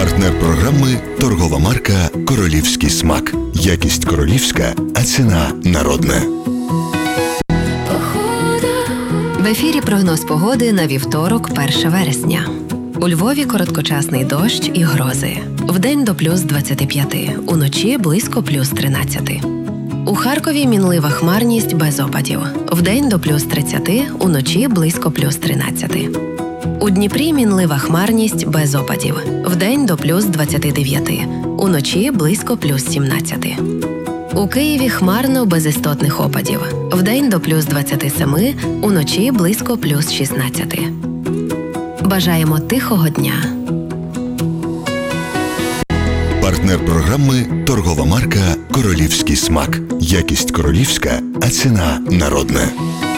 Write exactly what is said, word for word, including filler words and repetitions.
Партнер програми – торгова марка «Королівський смак». Якість королівська, а ціна народна. В ефірі прогноз погоди на вівторок, перше вересня. У Львові короткочасний дощ і грози. Вдень до плюс двадцяти п'яти, уночі близько плюс тринадцяти. У Харкові мінлива хмарність без опадів. Вдень до плюс тридцяти, уночі близько плюс тринадцяти. У Дніпрі мінлива хмарність без опадів. Вдень до плюс двадцяти дев'яти, уночі близько плюс сімнадцяти. У Києві хмарно без істотних опадів. Вдень до плюс двадцяти семи, уночі близько плюс шістнадцяти. Бажаємо тихого дня. Партнер програми – торгова марка «Королівський смак». Якість королівська, а ціна народна.